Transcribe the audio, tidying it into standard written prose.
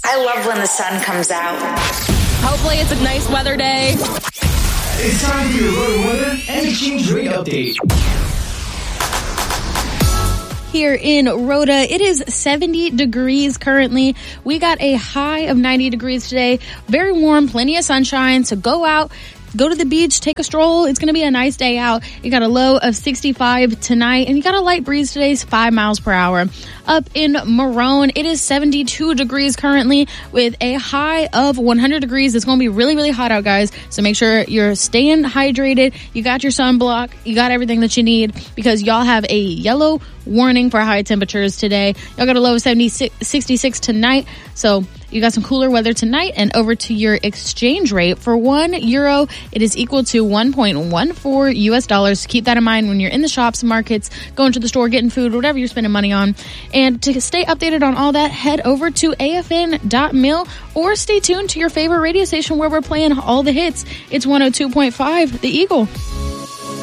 I love when the sun comes out. Hopefully it's a nice weather day. It's time for your Rhoda weather and exchange rate update. Here in Rhoda, it is 70 degrees currently. We got a high of 90 degrees today. Very warm, plenty of sunshine. So go out, go to the beach, take a stroll. It's going to be a nice day out. You got a low of 65 tonight, and you got a light breeze today, 5 miles per hour. Up in Marone, it is 72 degrees currently with a high of 100 degrees. It's going to be really, really hot out, guys. So make sure you're staying hydrated. You got your sunblock. You got everything that you need because y'all have a yellow warning for high temperatures today. Y'all got a low of 66 tonight. So you got some cooler weather tonight. And over to your exchange rate. For €1, it is equal to 1.14 US dollars. Keep that in mind when you're in the shops, markets, going to the store, getting food, whatever you're spending money on. And to stay updated on all that, head over to afn.mil or stay tuned to your favorite radio station where we're playing all the hits. It's 102.5, The Eagle.